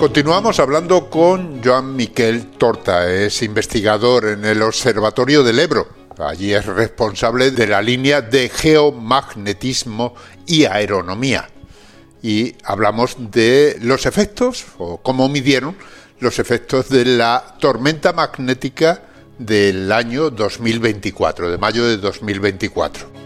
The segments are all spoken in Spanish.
Continuamos hablando con Joan Miquel Torta, es investigador en el Observatorio del Ebro. Allí es responsable de la línea de geomagnetismo y aeronomía. Y hablamos de los efectos, o cómo midieron los efectos de la tormenta magnética del año 2024, de mayo de 2024.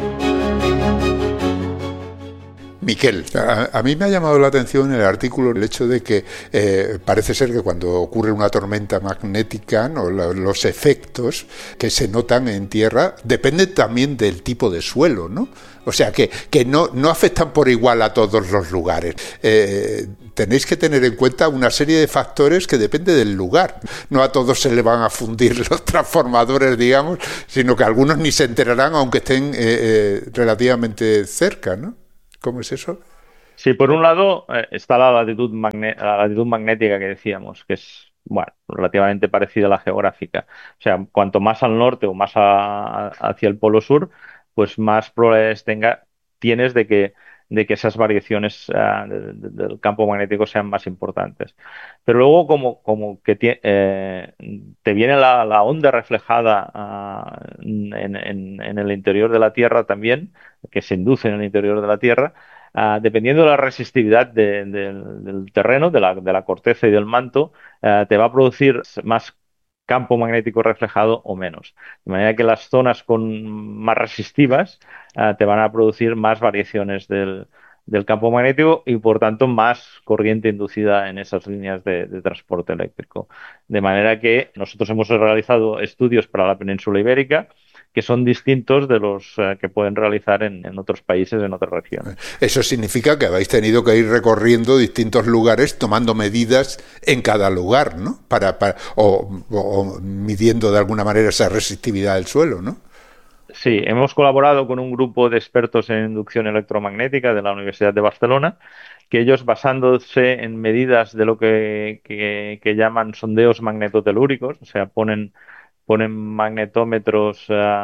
Miquel, a mí me ha llamado la atención en el artículo el hecho de que parece ser que cuando ocurre una tormenta magnética, ¿no?, los efectos que se notan en tierra dependen también del tipo de suelo, ¿no? O sea, que no afectan por igual a todos los lugares. Tenéis que tener en cuenta una serie de factores que dependen del lugar. No a todos se le van a fundir los transformadores, digamos, sino que algunos ni se enterarán aunque estén relativamente cerca, ¿no? ¿Cómo es eso? Sí, por un lado está la latitud magnética que decíamos, que es, bueno, relativamente parecida a la geográfica. O sea, cuanto más al norte o más hacia el polo sur, pues más probabilidades tienes de que esas variaciones del campo magnético sean más importantes. Pero luego, como que te viene la onda reflejada en el interior de la Tierra también, que se induce en el interior de la Tierra. Dependiendo de la resistividad del terreno, de la corteza y del manto, te va a producir más campo magnético reflejado o menos. De manera que las zonas más resistivas te van a producir más variaciones del campo magnético y, por tanto, más corriente inducida en esas líneas de transporte eléctrico. De manera que nosotros hemos realizado estudios para la península ibérica que son distintos de los que pueden realizar en otros países, en otras regiones. Eso significa que habéis tenido que ir recorriendo distintos lugares tomando medidas en cada lugar, ¿no? O midiendo de alguna manera esa resistividad del suelo, ¿no? Sí, hemos colaborado con un grupo de expertos en inducción electromagnética de la Universidad de Barcelona, que ellos, basándose en medidas de lo que llaman sondeos magnetotelúricos, o sea, ponen magnetómetros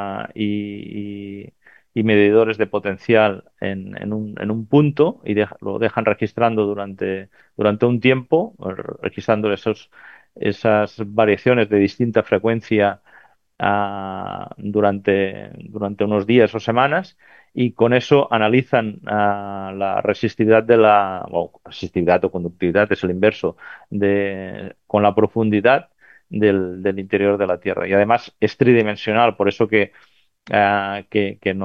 y medidores de potencial en un punto y lo dejan registrando durante un tiempo, registrando esas variaciones de distinta frecuencia durante unos días o semanas, y con eso analizan la resistividad resistividad o conductividad, es el inverso, con la profundidad del interior de la Tierra. Y además es tridimensional, por eso que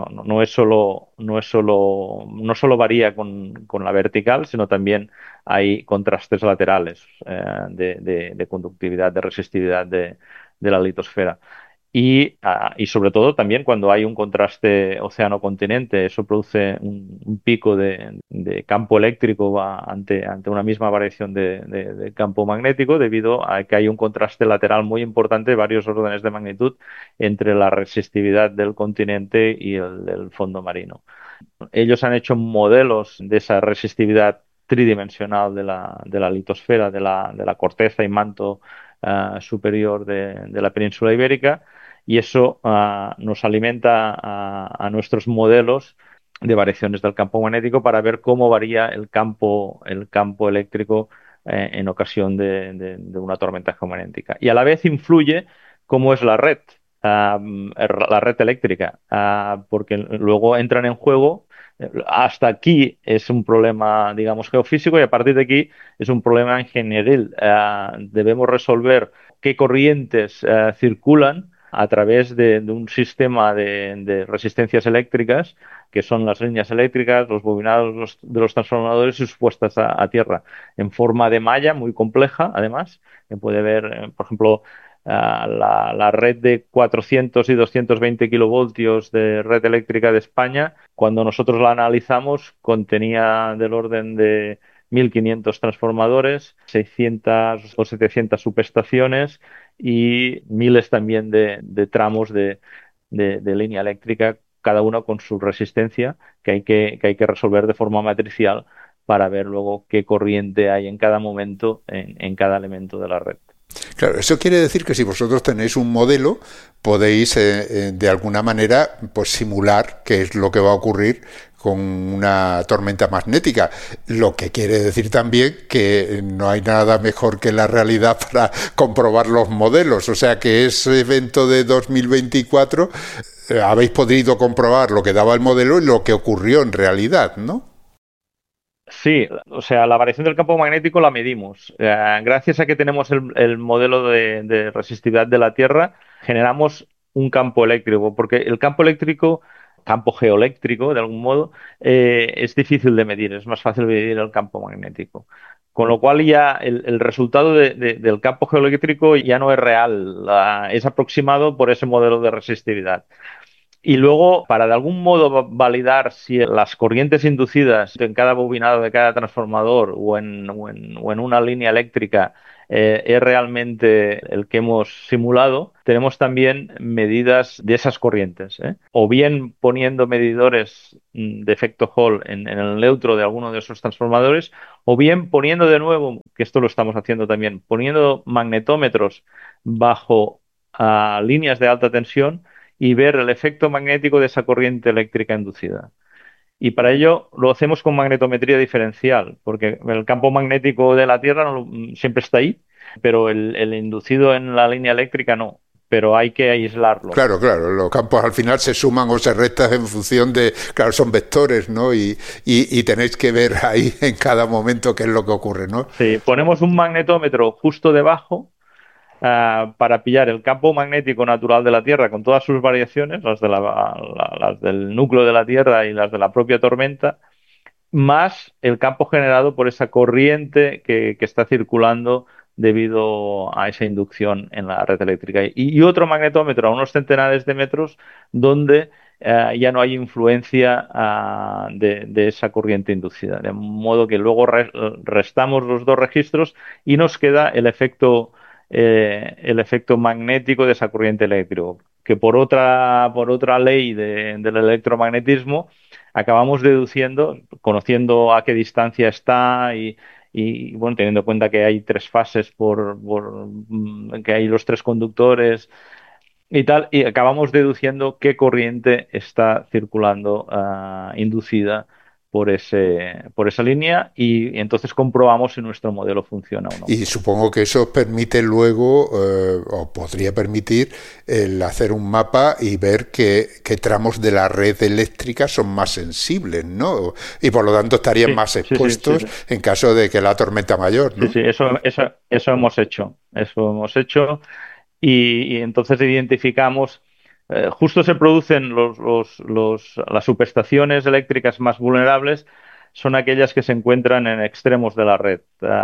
no solo varía con la vertical, sino también hay contrastes laterales de conductividad, de resistividad de la litosfera. Y sobre todo también cuando hay un contraste océano-continente, eso produce un pico de campo eléctrico ante una misma variación de campo magnético, debido a que hay un contraste lateral muy importante, varios órdenes de magnitud, entre la resistividad del continente y el del fondo marino. Ellos han hecho modelos de esa resistividad tridimensional de la litosfera, de la corteza y manto superior de la península ibérica, y eso nos alimenta a nuestros modelos de variaciones del campo magnético para ver cómo varía el campo eléctrico en ocasión de una tormenta geomagnética. Y a la vez influye cómo es la red eléctrica, porque luego entran en juego. Hasta aquí es un problema, digamos, geofísico, y a partir de aquí es un problema ingenieril. Debemos resolver qué corrientes circulan a través de un sistema de resistencias eléctricas, que son las líneas eléctricas, los bobinados de los transformadores y sus puestas a tierra, en forma de malla muy compleja, además. Se puede ver, por ejemplo, la red de 400 y 220 kilovoltios de red eléctrica de España. Cuando nosotros la analizamos, contenía del orden de 1.500 transformadores, 600 o 700 subestaciones y miles también de tramos de línea eléctrica, cada uno con su resistencia, que hay que resolver de forma matricial para ver luego qué corriente hay en cada momento en cada elemento de la red. Claro, eso quiere decir que si vosotros tenéis un modelo, podéis de alguna manera pues simular qué es lo que va a ocurrir con una tormenta magnética, lo que quiere decir también que no hay nada mejor que la realidad para comprobar los modelos, o sea que ese evento de 2024 habéis podido comprobar lo que daba el modelo y lo que ocurrió en realidad, ¿no? Sí, o sea, la variación del campo magnético la medimos. Gracias a que tenemos el modelo de resistividad de la Tierra, generamos un campo eléctrico, porque el campo eléctrico, campo geoeléctrico, de algún modo, es difícil de medir, es más fácil medir el campo magnético. Con lo cual ya el resultado del campo geoeléctrico ya no es real, es aproximado por ese modelo de resistividad. Y luego, para de algún modo validar si las corrientes inducidas en cada bobinado de cada transformador o en una línea eléctrica es realmente el que hemos simulado, tenemos también medidas de esas corrientes, ¿eh? O bien poniendo medidores de efecto Hall en el neutro de alguno de esos transformadores, o bien poniendo de nuevo, que esto lo estamos haciendo también, poniendo magnetómetros bajo líneas de alta tensión y ver el efecto magnético de esa corriente eléctrica inducida. Y para ello lo hacemos con magnetometría diferencial, porque el campo magnético de la Tierra siempre está ahí, pero el inducido en la línea eléctrica no, pero hay que aislarlo. Claro, claro, los campos al final se suman o se restan en función de, claro, son vectores, ¿no? Y tenéis que ver ahí en cada momento qué es lo que ocurre, ¿no? Sí, ponemos un magnetómetro justo debajo para pillar el campo magnético natural de la Tierra con todas sus variaciones, las del núcleo de la Tierra y las de la propia tormenta, más el campo generado por esa corriente que está circulando debido a esa inducción en la red eléctrica. Y otro magnetómetro a unos centenares de metros donde ya no hay influencia de esa corriente inducida. De modo que luego restamos los dos registros y nos queda el efecto magnético de esa corriente eléctrica, que por otra ley del electromagnetismo acabamos deduciendo, conociendo a qué distancia está bueno, teniendo en cuenta que hay tres fases que hay los tres conductores y tal, y acabamos deduciendo qué corriente está circulando inducida por esa línea y entonces comprobamos si nuestro modelo funciona o no. Y supongo que eso permite luego, o podría permitir, el hacer un mapa y ver qué tramos de la red eléctrica son más sensibles, ¿no? Y por lo tanto estarían Sí, más sí, sí, sí, expuestos sí. en caso de que la tormenta mayor, Sí, ¿no? sí, eso hemos hecho. Eso hemos hecho. Y entonces identificamos, justo se producen las subestaciones eléctricas más vulnerables, son aquellas que se encuentran en extremos de la red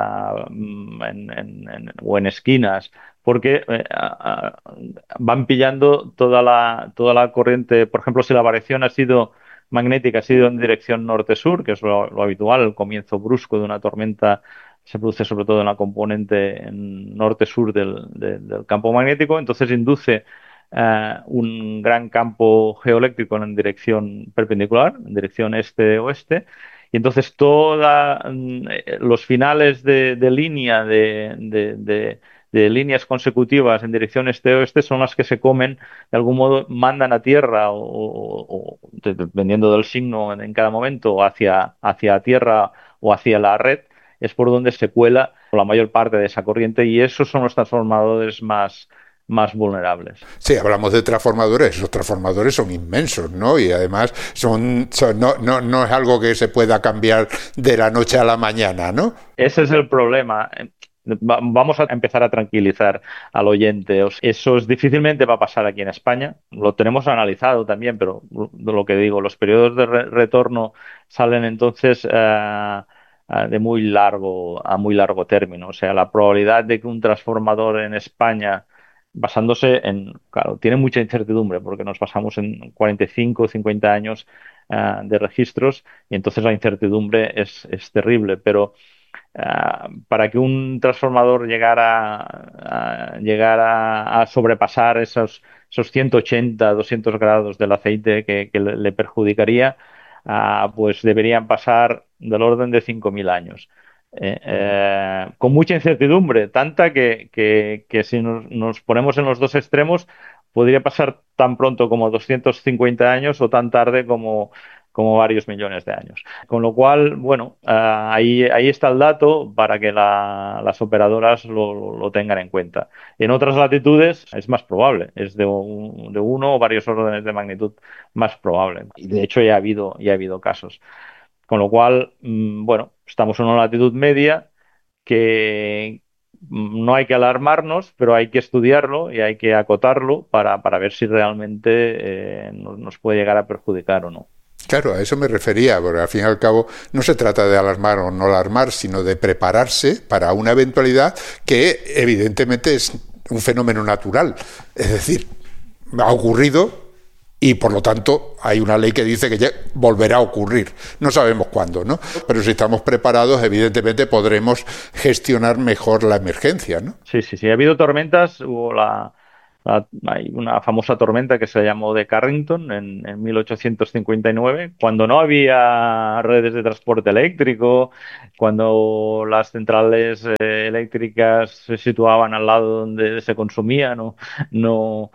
o en esquinas, porque van pillando toda la corriente. Por ejemplo, si la variación magnética ha sido en dirección norte-sur, que es lo habitual, el comienzo brusco de una tormenta se produce sobre todo en la componente norte-sur del campo magnético, entonces induce un gran campo geoeléctrico en dirección perpendicular, en dirección este-oeste, y entonces todos los finales de línea de líneas consecutivas en dirección este-oeste son las que se comen, de algún modo mandan a tierra dependiendo del signo en cada momento, hacia tierra o hacia la red, es por donde se cuela la mayor parte de esa corriente y esos son los transformadores más vulnerables. Sí, hablamos de transformadores, los transformadores son inmensos, ¿no? Y además no es algo que se pueda cambiar de la noche a la mañana, ¿no? Ese es el problema. Vamos a empezar a tranquilizar al oyente. Eso difícilmente va a pasar aquí en España. Lo tenemos analizado también, pero lo que digo, los periodos de retorno salen entonces de muy largo término. O sea, la probabilidad de que un transformador en España, claro, tiene mucha incertidumbre porque nos basamos en 45 o 50 años de registros y entonces la incertidumbre es terrible, pero para que un transformador llegara a sobrepasar esos 180, 200 grados del aceite que le perjudicaría, pues deberían pasar del orden de 5.000 años. con mucha incertidumbre, tanta que si nos ponemos en los dos extremos, podría pasar tan pronto como 250 años o tan tarde como varios millones de años. Con lo cual, bueno, ahí está el dato para que las operadoras lo tengan en cuenta. En otras latitudes es más probable, es de uno o varios órdenes de magnitud más probable. Y de hecho ya ha habido casos. Con lo cual, bueno, estamos en una latitud media que no hay que alarmarnos, pero hay que estudiarlo y hay que acotarlo para ver si realmente nos puede llegar a perjudicar o no. Claro, a eso me refería, porque al fin y al cabo no se trata de alarmar o no alarmar, sino de prepararse para una eventualidad que evidentemente es un fenómeno natural. Es decir, ha ocurrido y por lo tanto hay una ley que dice que ya volverá a ocurrir. No sabemos cuándo, ¿no? Pero si estamos preparados, evidentemente podremos gestionar mejor la emergencia, ¿no? Sí, sí, sí. Ha habido tormentas. Hay una famosa tormenta que se llamó de Carrington en 1859, cuando no había redes de transporte eléctrico, cuando las centrales eléctricas se situaban al lado donde se consumía, no,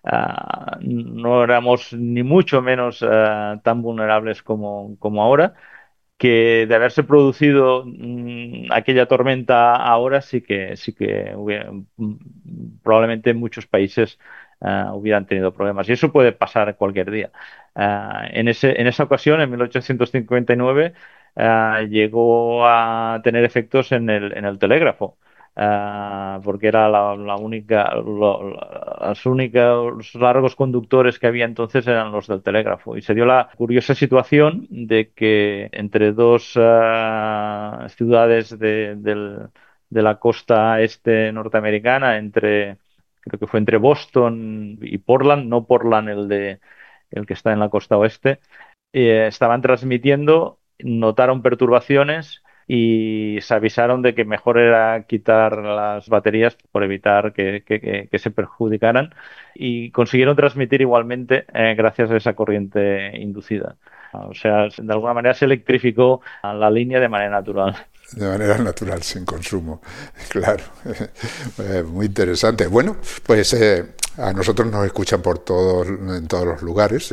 no éramos ni mucho menos tan vulnerables como ahora, que de haberse producido aquella tormenta ahora sí que probablemente muchos países hubieran tenido problemas. Y eso puede pasar cualquier día. En esa ocasión, en 1859, llegó a tener efectos en el telégrafo. Porque era la única, las únicos largos conductores que había entonces eran los del telégrafo. Y se dio la curiosa situación de que entre dos ciudades de la costa este norteamericana, creo que fue entre Boston y Portland, no Portland el que está en la costa oeste, estaban transmitiendo, notaron perturbaciones y se avisaron de que mejor era quitar las baterías por evitar que se perjudicaran, y consiguieron transmitir igualmente gracias a esa corriente inducida. O sea, de alguna manera se electrificó la línea de manera natural. De manera natural, sin consumo. Claro, muy interesante. Bueno, pues a nosotros nos escuchan en todos los lugares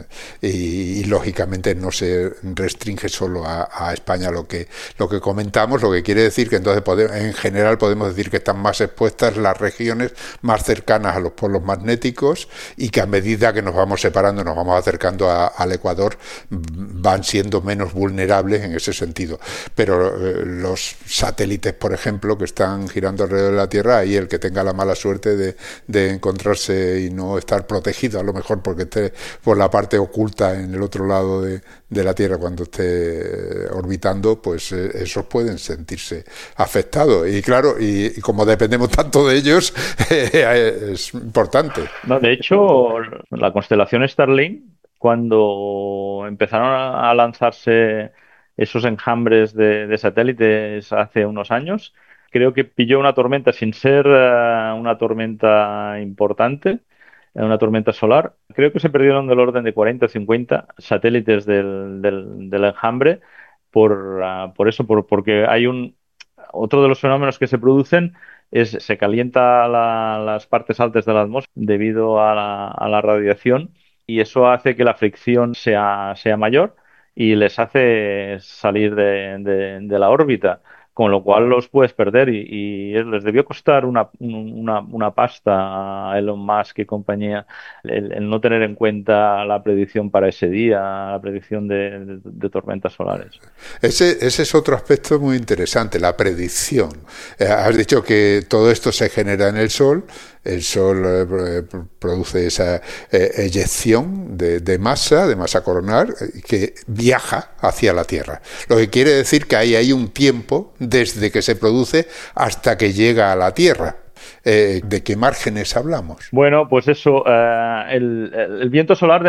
y, lógicamente no se restringe solo a España lo que comentamos, lo que quiere decir que entonces en general podemos decir que están más expuestas las regiones más cercanas a los polos magnéticos y que a medida que nos vamos separando, nos vamos acercando al Ecuador, van siendo menos vulnerables en ese sentido. Pero los satélites, por ejemplo, que están girando alrededor de la Tierra, ahí el que tenga la mala suerte de encontrarse y no estar protegido, a lo mejor porque esté por la parte oculta en el otro lado de la Tierra cuando esté orbitando, pues esos pueden sentirse afectados. Y claro, y como dependemos tanto de ellos, es importante. No, de hecho, la constelación Starlink, cuando empezaron a lanzarse esos enjambres de satélites hace unos años, creo que pilló una tormenta sin ser una tormenta importante, una tormenta solar. Creo que se perdieron del orden de 40 o 50 satélites del enjambre por eso, porque hay otro de los fenómenos que se producen se calienta las partes altas de la atmósfera debido a la radiación, y eso hace que la fricción sea mayor y les hace salir de la órbita, con lo cual los puedes perder, y les debió costar una pasta a Elon Musk y compañía el no tener en cuenta la predicción para ese día, la predicción de tormentas solares. Ese es otro aspecto muy interesante, la predicción. Has dicho que todo esto se genera en el Sol produce esa eyección de masa coronal, que viaja hacia la Tierra. Lo que quiere decir que hay un tiempo desde que se produce hasta que llega a la Tierra. ¿De qué márgenes hablamos? Bueno, pues eso, el viento solar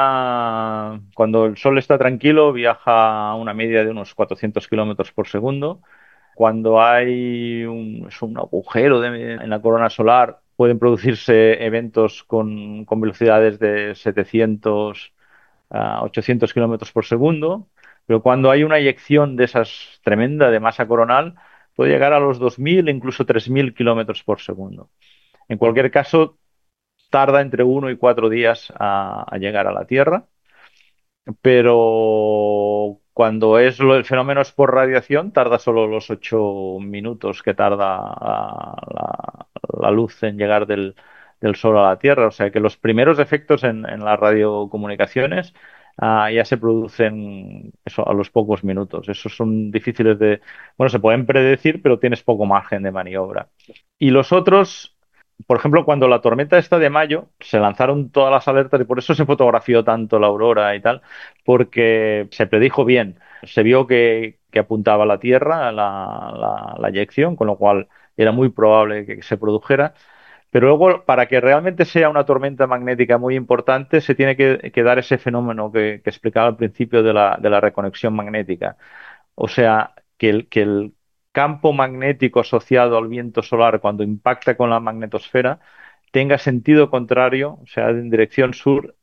cuando el Sol está tranquilo, viaja a una media de unos 400 kilómetros por segundo. Cuando hay un agujero en la corona solar, pueden producirse eventos con velocidades de 700 a 800 kilómetros por segundo. Pero cuando hay una eyección de esas tremenda de masa coronal, puede llegar a los 2.000 incluso 3.000 kilómetros por segundo. En cualquier caso, tarda entre 1 y 4 días a llegar a la Tierra, pero cuando el fenómeno es por radiación, tarda solo los 8 minutos que tarda la luz en llegar del Sol a la Tierra. O sea que los primeros efectos en las radiocomunicaciones ya se producen eso, a los pocos minutos. Esos son difíciles bueno, se pueden predecir, pero tienes poco margen de maniobra. Y los otros, por ejemplo, cuando la tormenta esta de mayo, se lanzaron todas las alertas y por eso se fotografió tanto la aurora y tal, porque se predijo bien. Se vio que apuntaba a la Tierra la eyección, con lo cual era muy probable que se produjera. Pero luego, para que realmente sea una tormenta magnética muy importante, se tiene que dar ese fenómeno que explicaba al principio de la reconexión magnética. O sea, que el campo magnético asociado al viento solar cuando impacta con la magnetosfera tenga sentido contrario, o sea, en dirección sur,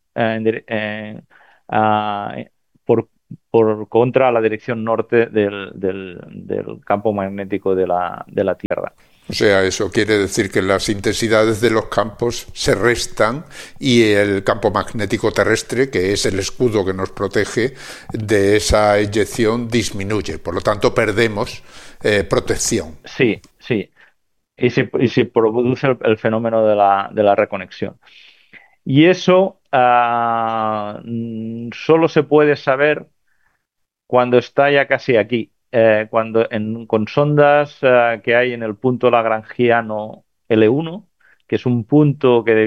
ah, por contra a la dirección norte del campo magnético de la Tierra. O sea, eso quiere decir que las intensidades de los campos se restan y el campo magnético terrestre, que es el escudo que nos protege de esa eyección, disminuye. Por lo tanto, perdemos protección. Sí, sí. Y se produce el fenómeno de la reconexión. Y eso solo se puede saber cuando está ya casi aquí, con sondas que hay en el punto lagrangiano L1, que es un punto que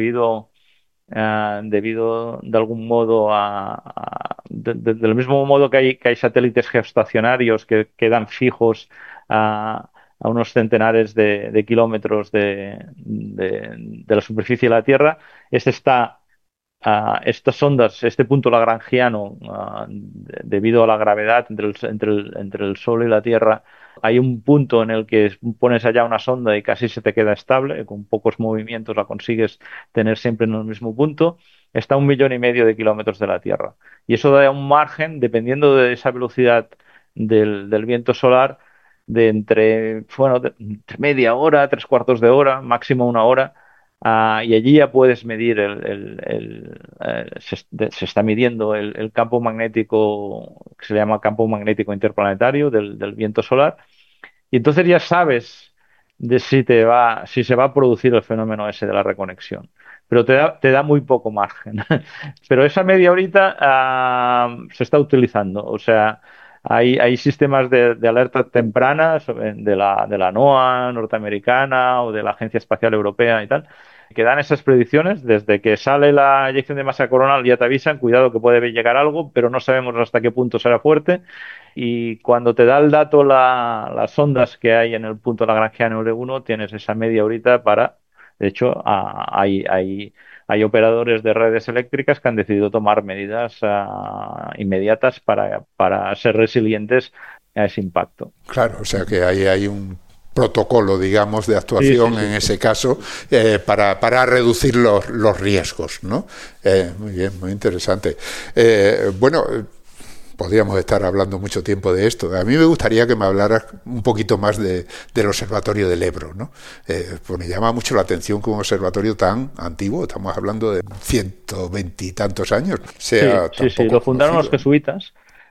debido de algún modo del mismo modo que hay satélites geoestacionarios que quedan fijos a unos centenares de kilómetros de la superficie de la Tierra, este está estas ondas, este punto lagrangiano, debido a la gravedad entre el Sol y la Tierra, hay un punto en el que pones allá una sonda y casi se te queda estable, con pocos movimientos la consigues tener siempre en el mismo punto, está a 1,5 millones de kilómetros de la Tierra. Y eso da un margen, dependiendo de esa velocidad del viento solar, entre media hora, 3/4 de hora, máximo 1 hora. Y allí ya puedes medir se está midiendo el campo magnético, que se le llama campo magnético interplanetario del viento solar, y entonces ya sabes de si se va a producir el fenómeno ese de la reconexión. Pero te da muy poco margen. Pero esa media horita se está utilizando. O sea, hay sistemas de alerta temprana de la NOAA norteamericana o de la Agencia Espacial Europea y tal, que dan esas predicciones. Desde que sale la eyección de masa coronal ya te avisan, cuidado que puede llegar algo, pero no sabemos hasta qué punto será fuerte. Y cuando te da el dato las ondas que hay en el punto lagrangiano L1, tienes esa media horita para. De hecho, hay operadores de redes eléctricas que han decidido tomar medidas inmediatas para ser resilientes a ese impacto. Claro, o sea que ahí hay un protocolo, digamos, de Sí, sí, actuación sí, en sí. ese caso para reducir los riesgos, ¿no? Muy bien, muy interesante. Bueno, podríamos estar hablando mucho tiempo de esto. A mí me gustaría que me hablaras un poquito más del Observatorio del Ebro, ¿no? Pues me llama mucho la atención que un observatorio tan antiguo, estamos hablando de 120 y tantos años, Sí, sea sí, tan sí. poco Lo fundaron los conocido, ¿no? jesuitas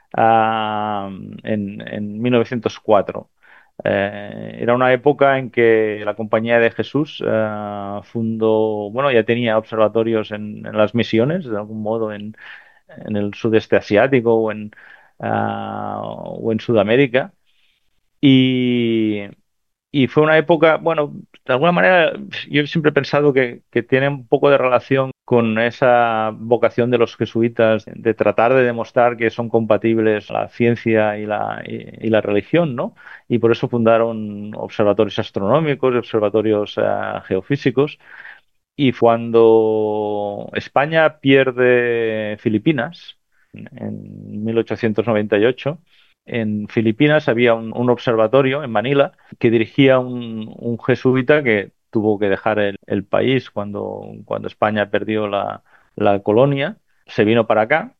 en 1904. Era una época en que la Compañía de Jesús fundó, bueno, ya tenía observatorios en las misiones, de algún modo, en el sudeste asiático o en Sudamérica. Y, y fue una época, bueno, de alguna manera yo siempre he pensado que tiene un poco de relación con esa vocación de los jesuitas de tratar de demostrar que son compatibles la ciencia y la religión, ¿no? Y por eso fundaron observatorios astronómicos, observatorios geofísicos. Y cuando España pierde Filipinas en 1898, en Filipinas había un observatorio en Manila que dirigía un jesuita que tuvo que dejar el país cuando España perdió la colonia. Se vino para acá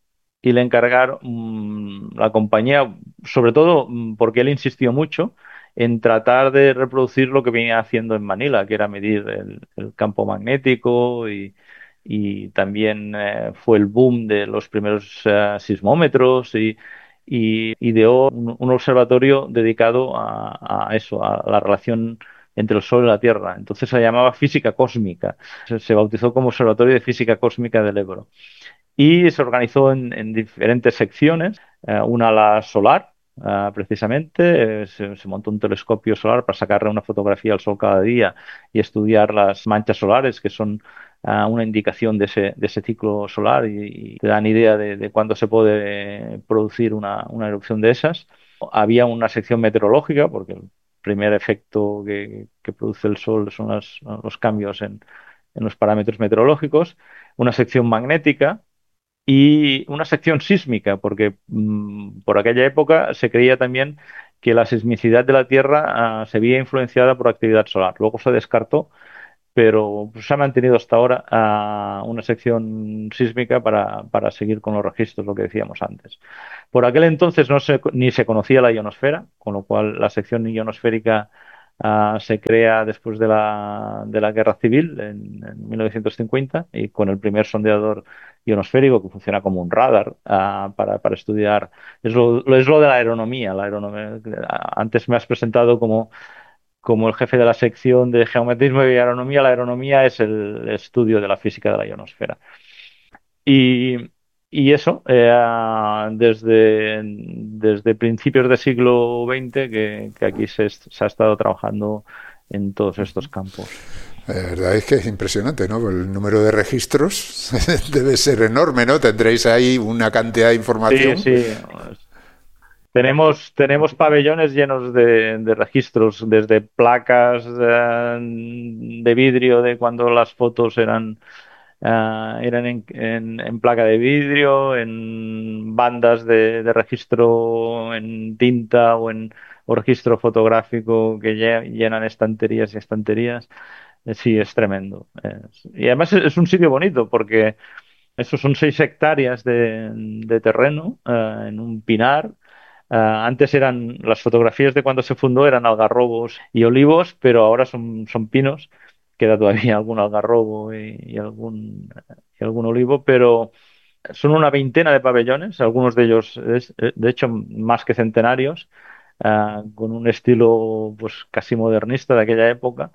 y le encargaron la compañía, sobre todo porque él insistió mucho en tratar de reproducir lo que venía haciendo en Manila, que era medir el campo magnético y también fue el boom de los primeros sismómetros y ideó un observatorio dedicado a eso, a la relación entre el Sol y la Tierra. Entonces se llamaba Física Cósmica. Se bautizó como Observatorio de Física Cósmica del Ebro y se organizó en diferentes secciones, una la solar, precisamente, se montó un telescopio solar para sacarle una fotografía al Sol cada día y estudiar las manchas solares, que son una indicación de ese ciclo solar y te dan idea de cuándo se puede producir una erupción de esas. Había una sección meteorológica, porque el primer efecto que produce el Sol son los cambios en los parámetros meteorológicos, una sección magnética y una sección sísmica, porque por aquella época se creía también que la sismicidad de la Tierra se veía influenciada por actividad solar. Luego se descartó, pero pues, se ha mantenido hasta ahora una sección sísmica para seguir con los registros, lo que decíamos antes. Por aquel entonces ni se conocía la ionosfera, con lo cual la sección ionosférica se crea después de la Guerra Civil en 1950 y con el primer sondeador ionosférico que funciona como un radar para estudiar. Es lo de la aeronomía. Antes me has presentado como el jefe de la sección de geometrismo y aeronomía. La aeronomía es el estudio de la física de la ionosfera. Y, y eso, desde principios del siglo XX, que aquí se ha estado trabajando en todos estos campos. La verdad es que es impresionante, ¿no? El número de registros debe ser enorme, ¿no? Tendréis ahí una cantidad de Sí, información. sí. Tenemos pabellones llenos de registros, desde placas de vidrio de cuando las fotos eran en placa de vidrio, en bandas de registro en tinta o registro fotográfico que llenan estanterías y estanterías. Sí, es tremendo. Y además es un sitio bonito porque eso son 6 hectáreas de terreno en un pinar. Antes eran las fotografías de cuando se fundó eran algarrobos y olivos, pero ahora son pinos. Queda todavía algún algarrobo y algún olivo, pero son una veintena de pabellones, algunos de ellos, de hecho, más que centenarios, con un estilo pues casi modernista de aquella época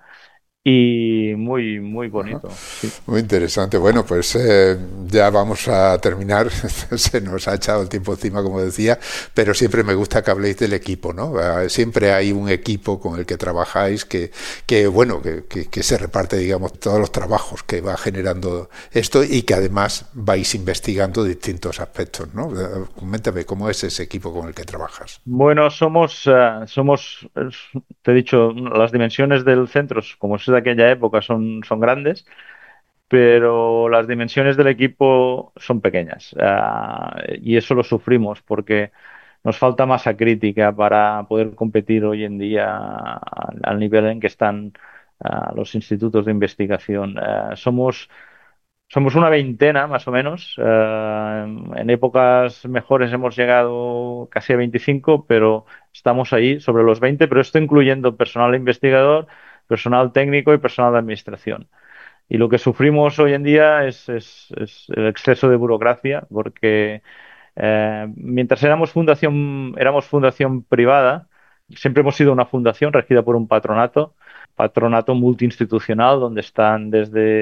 y muy, muy Ajá. bonito. Sí. Muy interesante. Bueno, pues ya vamos a terminar. Se nos ha echado el tiempo encima, como decía, pero siempre me gusta que habléis del equipo, ¿no? Siempre hay un equipo con el que trabajáis que se reparte, digamos, todos los trabajos que va generando esto y que además vais investigando distintos aspectos, ¿no? Coméntame, ¿cómo es ese equipo con el que trabajas? Bueno, te he dicho, las dimensiones del centro, como es de aquella época, son grandes, pero las dimensiones del equipo son pequeñas. Y eso lo sufrimos porque nos falta masa crítica para poder competir hoy en día al nivel en que están los institutos de investigación. Somos una veintena, más o menos. En épocas mejores hemos llegado casi a 25, pero estamos ahí sobre los 20, pero esto incluyendo personal investigador, personal técnico y personal de administración. Y lo que sufrimos hoy en día es el exceso de burocracia, porque mientras éramos fundación privada, siempre hemos sido una fundación regida por un patronato multiinstitucional, donde están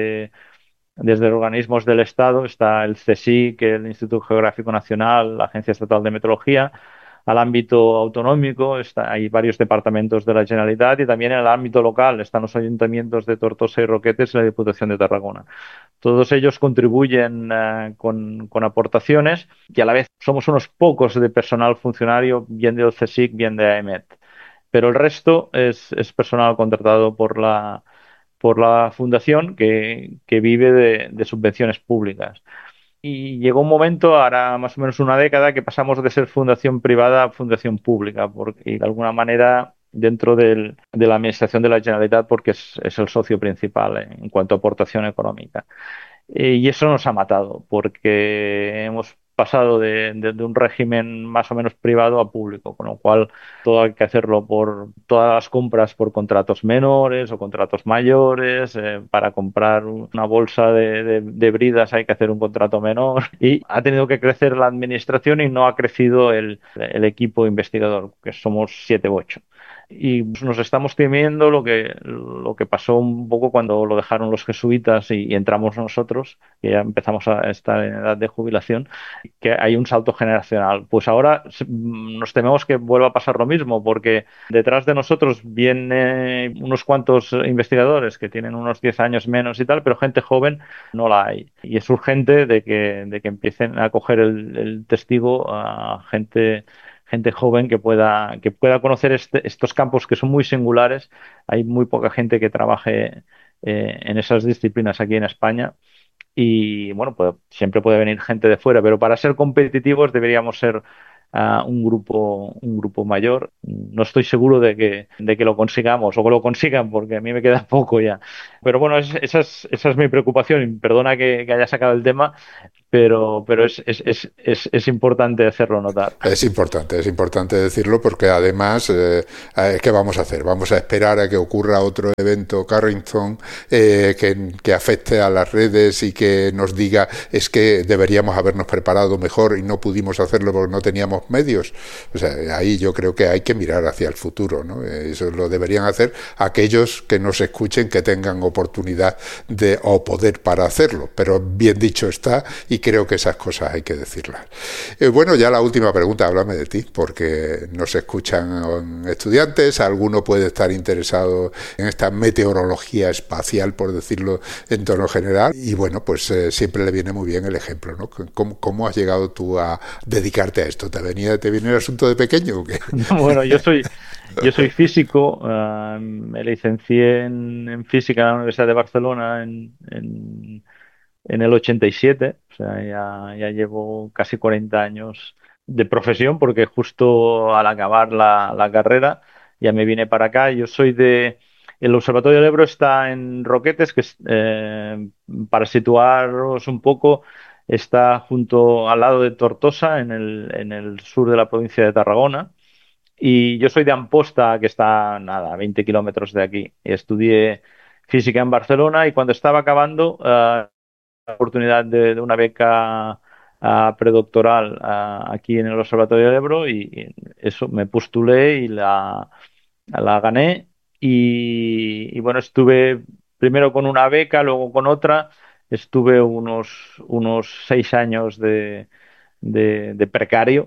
desde organismos del Estado, está el CSIC, el Instituto Geográfico Nacional, la Agencia Estatal de Meteorología, al ámbito autonómico, hay varios departamentos de la Generalitat y también en el ámbito local están los ayuntamientos de Tortosa y Roquetes y la Diputación de Tarragona. Todos ellos contribuyen con aportaciones y a la vez somos unos pocos de personal funcionario, bien del CSIC, bien de AEMET. Pero el resto es personal contratado por la fundación que vive de subvenciones públicas. Y llegó un momento, ahora más o menos una década, que pasamos de ser fundación privada a fundación pública, porque de alguna manera dentro de la administración de la Generalitat, porque es el socio principal en cuanto a aportación económica. Y eso nos ha matado, porque hemos pasado de un régimen más o menos privado a público, con lo cual todo hay que hacerlo por todas las compras por contratos menores o contratos mayores. Para comprar una bolsa de bridas hay que hacer un contrato menor y ha tenido que crecer la administración y no ha crecido el equipo investigador, que somos 7 u 8. Y pues, nos estamos temiendo lo que pasó un poco cuando lo dejaron los jesuitas y entramos nosotros, que ya empezamos a estar en edad de jubilación, que hay un salto generacional. Pues ahora nos tememos que vuelva a pasar lo mismo, porque detrás de nosotros vienen unos cuantos investigadores que tienen unos 10 años menos y tal, pero gente joven no la hay. Y es urgente de que empiecen a coger el testigo a gente joven que pueda conocer estos campos que son muy singulares. Hay muy poca gente que trabaje en esas disciplinas aquí en España. Y bueno, pues siempre puede venir gente de fuera, pero para ser competitivos deberíamos ser un grupo mayor. No estoy seguro de que lo consigamos o que lo consigan, porque a mí me queda poco ya. Pero bueno, esa es mi preocupación. Y perdona que haya sacado el tema, pero es importante hacerlo notar. Es importante decirlo porque además, ¿qué vamos a hacer? Vamos a esperar a que ocurra otro evento Carrington que afecte a las redes y que nos diga es que deberíamos habernos preparado mejor y no pudimos hacerlo porque no teníamos medios. O sea, ahí yo creo que hay que mirar hacia el futuro, ¿no? Eso lo deberían hacer aquellos que nos escuchen, que tengan oportunidad o poder para hacerlo. Pero bien dicho está, y creo que esas cosas hay que decirlas. Bueno, ya la última pregunta, háblame de ti, porque nos escuchan estudiantes, alguno puede estar interesado en esta meteorología espacial, por decirlo en tono general, y bueno, pues siempre le viene muy bien el ejemplo, ¿no? ¿Cómo has llegado tú a dedicarte a esto? ¿Te viene el asunto de pequeño o qué? Bueno, yo soy físico. Me licencié en física en la Universidad de Barcelona en el 87. O sea, ya llevo casi 40 años de profesión, porque justo al acabar la carrera ya me vine para acá. El Observatorio del Ebro está en Roquetes, que para situaros un poco, está junto al lado de Tortosa, en el sur de la provincia de Tarragona. Y yo soy de Amposta, que está, nada, a 20 kilómetros de aquí. Estudié física en Barcelona y cuando estaba acabando, la oportunidad de una beca predoctoral aquí en el Observatorio del Ebro, y eso me postulé y la gané. Y bueno, estuve primero con una beca, luego con otra. Estuve unos 6 años de precario,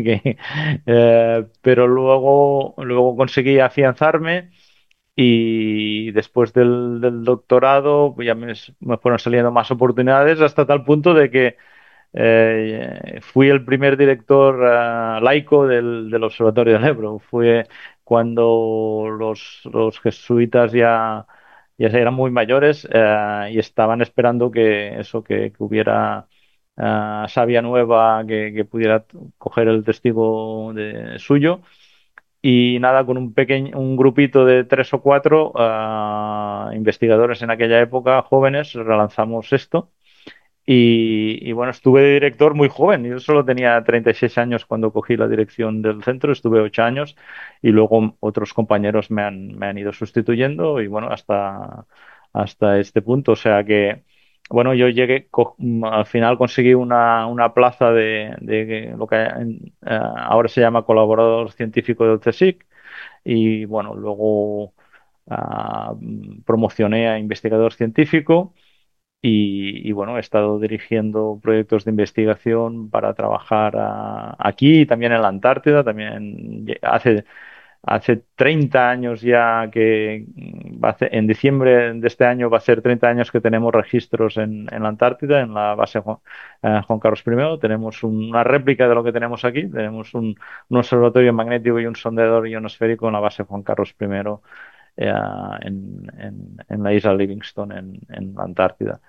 pero luego conseguí afianzarme. Y después del doctorado pues ya me fueron saliendo más oportunidades, hasta tal punto de que fui el primer director laico del Observatorio del Ebro. Fue cuando los jesuitas ya eran muy mayores, y estaban esperando que hubiera savia nueva que pudiera coger el testigo suyo. Y nada, con un grupito de 3 o 4 investigadores en aquella época, jóvenes, relanzamos esto. Y bueno, estuve de director muy joven. Yo solo tenía 36 años cuando cogí la dirección del centro. Estuve 8 años y luego otros compañeros me han ido sustituyendo, y bueno, hasta este punto. O sea que, bueno, yo al final conseguí una plaza de lo que ahora se llama colaborador científico del CSIC. Y bueno, luego promocioné a investigador científico. Y bueno, he estado dirigiendo proyectos de investigación para trabajar aquí y también en la Antártida. También hace 30 años ya en diciembre de este año va a ser 30 años que tenemos registros en la Antártida, en la base Juan Carlos I. Tenemos una réplica de lo que tenemos aquí. Tenemos un observatorio magnético y un sondador ionosférico en la base Juan Carlos I, en la isla Livingston, en la Antártida.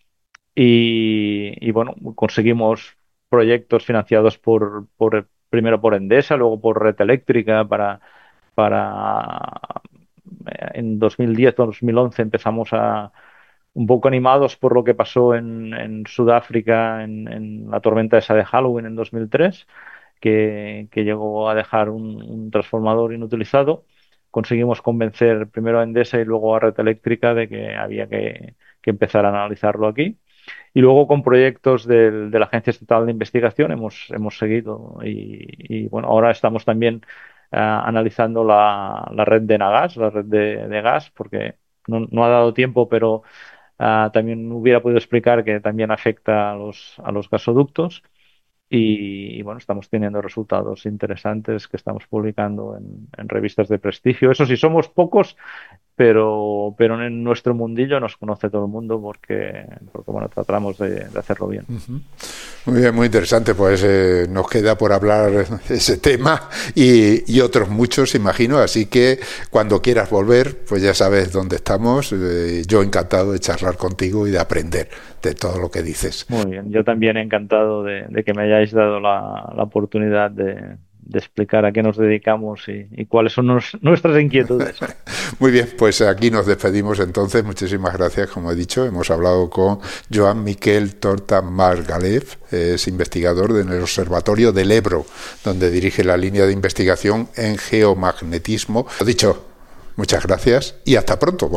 Y bueno, conseguimos proyectos financiados primero por Endesa, luego por Red Eléctrica, en 2010-2011 empezamos un poco animados por lo que pasó en Sudáfrica en la tormenta esa de Halloween en 2003, que llegó a dejar un transformador inutilizado. Conseguimos convencer primero a Endesa y luego a Red Eléctrica de que había que empezar a analizarlo aquí. Y luego con proyectos de la Agencia Estatal de Investigación hemos seguido y, bueno, ahora estamos también analizando la red de Nagas, la red de gas, porque no ha dado tiempo, pero también hubiera podido explicar que también afecta a los gasoductos. Y, bueno, estamos teniendo resultados interesantes que estamos publicando en revistas de prestigio. Eso sí, somos pocos, pero en nuestro mundillo nos conoce todo el mundo porque bueno, tratamos de hacerlo bien. Muy bien, muy interesante. Pues nos queda por hablar ese tema y otros muchos, imagino. Así que cuando quieras volver, pues ya sabes dónde estamos. Yo encantado de charlar contigo y de aprender de todo lo que dices. Muy bien, yo también encantado de que me hayáis dado la oportunidad de explicar a qué nos dedicamos y cuáles son nuestras inquietudes. Muy bien, pues aquí nos despedimos entonces. Muchísimas gracias, como he dicho. Hemos hablado con Joan Miquel Torta Margalef, es investigador en el Observatorio del Ebro, donde dirige la línea de investigación en geomagnetismo. Lo dicho, muchas gracias y hasta pronto.